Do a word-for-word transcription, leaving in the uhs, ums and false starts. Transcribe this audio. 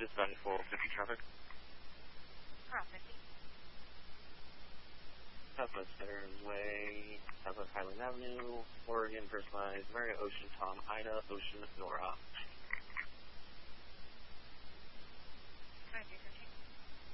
This is ninety-four fifty traffic. Cross fifty. Southwest Veterans Way, Southwest Highland Avenue, Oregon, personalized, American Ocean, Tom, Ida, Ocean, Nora.